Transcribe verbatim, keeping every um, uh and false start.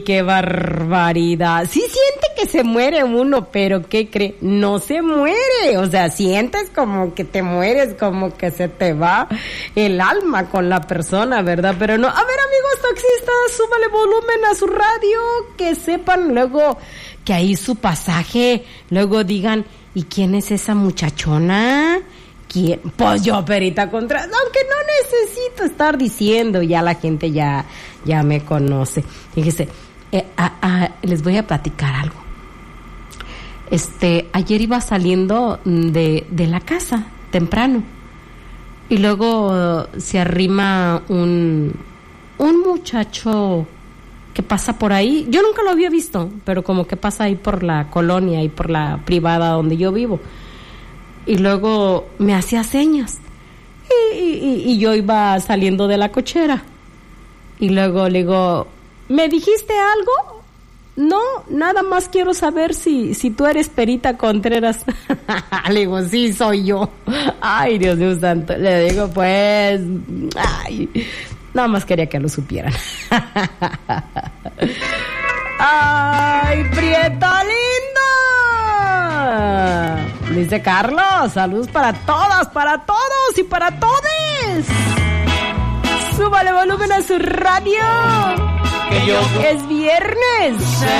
¡Qué barbaridad! Sí siente que se muere uno, pero ¿qué cree? No se muere. O sea, sientes como que te mueres, como que se te va el alma con la persona, ¿verdad? Pero no. A ver, amigos taxistas, súbale volumen a su radio, que sepan luego que ahí su pasaje, luego digan, ¿y quién es esa muchachona? ¿Quién? Pues yo, Perita Contreras, aunque no necesito estar diciendo, ya la gente ya, ya me conoce. Fíjese, eh, a, a, les voy a platicar algo. Este, ayer iba saliendo de, de la casa, temprano, y luego se arrima un, un muchacho que pasa por ahí. Yo nunca lo había visto, pero como que pasa ahí por la colonia y por la privada donde yo vivo. Y luego me hacía señas y, y, y yo iba saliendo de la cochera y luego le digo, ¿me dijiste algo? No, nada más quiero saber si, si tú eres Perita Contreras. Le digo, sí, soy yo. Ay, Dios mío santo. Le digo, pues, ay, nada más quería que lo supieran. Ay, Prieta linda. Dice Carlos, saludos para todas, para todos y para todes. Súbale volumen a su radio. Que yo es viernes.